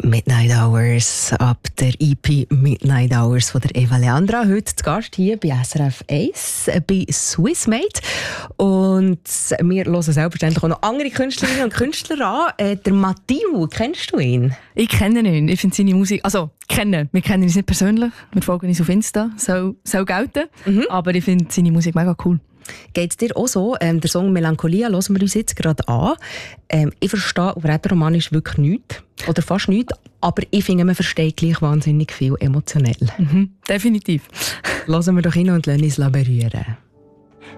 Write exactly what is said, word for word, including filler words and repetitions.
Midnight Hours ab der E P Midnight Hours von der Eva Leandra. Heute zu Gast hier bei S R F eins, bei Swissmate. Und wir hören selbstverständlich auch noch andere Künstlerinnen und Künstler an. Äh, der Matthieu, kennst du ihn? Ich kenne ihn. Ich finde seine Musik... Also, kennen. Wir kennen uns nicht persönlich. Wir folgen uns auf Insta. Soll, soll gelten. Mhm. Aber ich finde seine Musik mega cool. Geht es dir auch so? Ähm, der Song «Melancholia» hören wir uns jetzt gerade an. Ähm, ich verstehe auf rätoromanisch wirklich nichts. Oder fast nichts. Aber ich finde, man versteht gleich wahnsinnig viel emotionell. Mhm, definitiv. Hören wir doch hin und lassen uns berühren.